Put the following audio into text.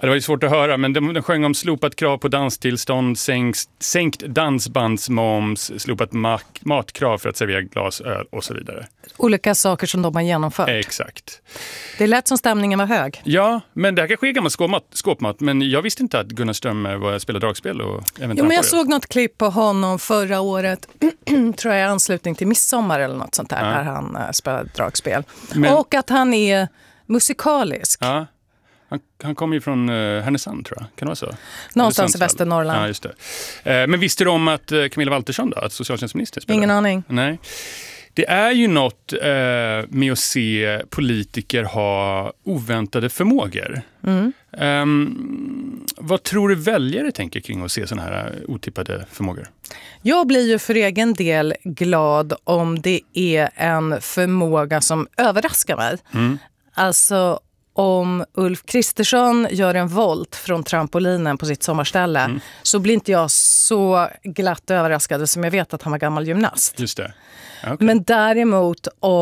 det var ju svårt att höra, men de sjöng om slopat krav på danstillstånd, sänkt dansbandsmoms, slopat matkrav för att servera glas öl och så vidare. Olika saker som de har genomfört. Exakt. Det lät som stämningen var hög. Ja, men det här kanske är gammal skåpmat, men jag visste inte att Gunnar Strömmer spelar dragspel. Och jo, men jag såg något klipp på honom förra året, tror jag i anslutning till midsommar eller något sånt där, där han spelade dragspel. Och att han är musikalisk. Ja. Han kommer ju från Härnösand, tror jag. Kan det vara så? Någonstans i Västernorrland. Ja, just det. Men visste du om att Camilla Waltersson då, att socialtjänstministern spelar? Ingen aning. Nej. Det är ju något med att se politiker ha oväntade förmågor. Vad tror du väljare tänker kring att se sådana här otippade förmågor? Jag blir ju för egen del glad om det är en förmåga som överraskar mig. Alltså om Ulf Kristersson gör en volt från trampolinen på sitt sommarställe så blir inte jag så glatt överraskad som jag vet att han var gammal gymnast. Just det. Okay. Men däremot om